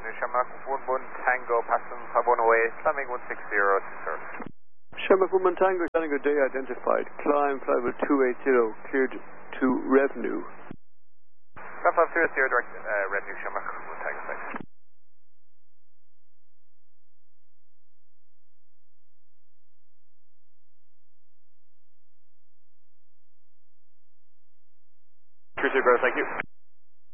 Shamrock 11 Tango, passing 5108, climbing 160 to service. Shamrock 11 Tango, Tango day identified, climb flight 280, cleared to revenue. Flight 280, direct revenue, Shamrock 11 Tango, thanks. Cruiser, thank you.